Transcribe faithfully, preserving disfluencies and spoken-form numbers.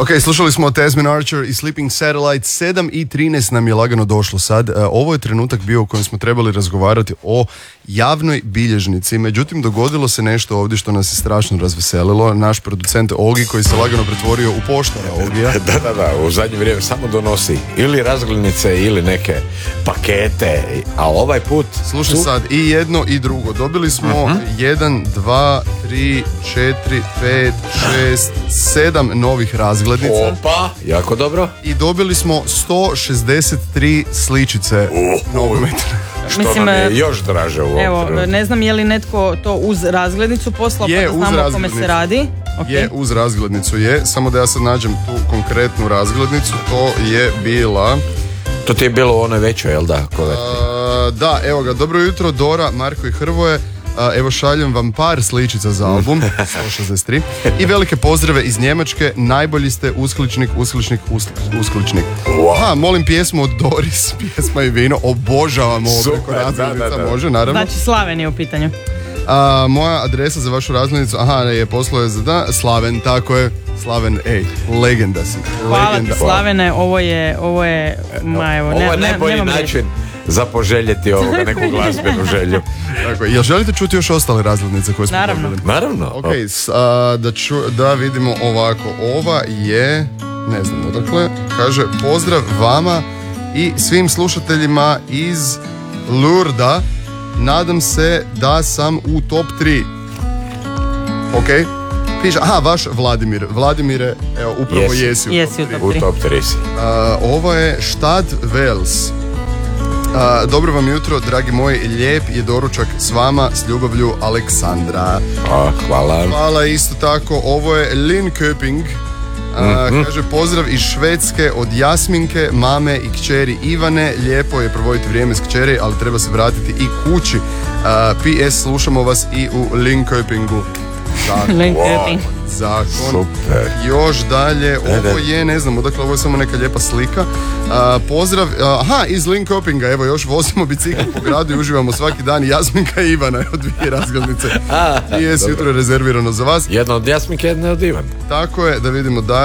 Ok, slušali smo Tasman Archer i Sleeping Satellite. sedam i trinaest nam je lagano došlo sad. E, ovo je trenutak bio u kojem smo trebali razgovarati o javnoj bilježnici. Međutim, dogodilo se nešto ovdje što nas je strašno razveselilo. Naš producent Ogi, koji se lagano pretvorio u poštara Ogija. Da, da, da, u zadnje vrijeme samo donosi ili razglednice ili neke pakete, a ovaj put... Slušaj tu... sad, i jedno i drugo. Dobili smo uh-huh. jedan, dva, tri, četiri, pet, šest, sedam novih razglednica. Opa, jako dobro. I dobili smo sto šezdeset tri sličice uh, nogometne. Što Mislim, nam je još draže u ovom Evo, trenutku. Ne znam je li netko to uz razglednicu poslao, je, pa da znamo o kome se radi. Okay. Je, uz razglednicu je. Samo da ja sad nađem tu konkretnu razglednicu. To je bila... To ti je bilo u onoj većoj, jel da? Uh, da, evo ga. Dobro jutro, Dora, Marko i Hrvoje. Uh, evo šaljem vam par sličica za album sto šezdeset tri i velike pozdrave iz Njemačke. Najbolji ste uskličnik, uskličnik, uskličnik. Aha, molim pjesmu od Doris, pjesma i vino. Obožavam ovo preko razglednica, da, da, da. Može, naravno. Znači Slaven je u pitanju. Uh, moja adresa za vašu razglednicu, aha, je poslao je za da, Slaven, tako je. Slaven, ej, legenda si. Hvala legenda. ti Slavene, ovo je, ovo je, ma evo, ovo je ne, najbolji ne, način za poželjeti ovoga neku glazbenu želju. Tako, jel želite čuti još ostale razglednice koje smo Naravno. dobili? Naravno. Ok, s, a, da, ču, da vidimo ovako. Ova je, ne znam odakle, kaže pozdrav vama i svim slušateljima iz Lurda. Nadam se da sam u top tri. Ok. Piše, aha, vaš Vladimir. Vladimire, evo, upravo jesi, jesi, u, jesi top u top tri. U top tri. Uh, ovo je Štad Vels. Uh, dobro vam jutro, dragi moji, lijep je doručak s vama, s ljubavlju, Aleksandra. O, hvala. Hvala isto tako, ovo je Linköping. Uh, mm-hmm. Kaže pozdrav iz Švedske od Jasminke, mame i kćeri Ivane. Lijepo je provoditi vrijeme s kćeri, ali treba se vratiti i kući. uh, P S slušamo vas i u Linköpingu. Zakon. Linköping. Zakon. Super. Još dalje, ovo je, ne znam, odakle, ovo je samo neka lijepa slika. Uh, pozdrav, uh, aha, iz Linköpinga, evo još vozimo bicikl po gradu i uživamo svaki dan. Jasminka i Ivana, evo dvije razglednice. I je jutro rezervirano za vas. Jedna od Jasminke, jedna od Ivana. Tako je, da vidimo da